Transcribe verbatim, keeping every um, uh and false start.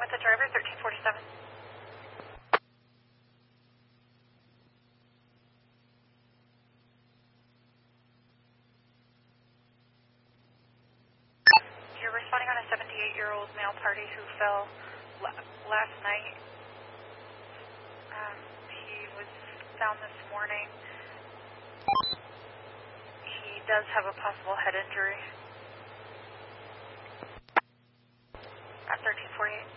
with the driver, thirteen forty-seven. You're responding on a seventy-eight-year-old male party who fell last night. Um, he was found this morning. He does have a possible head injury. At thirteen forty-eight.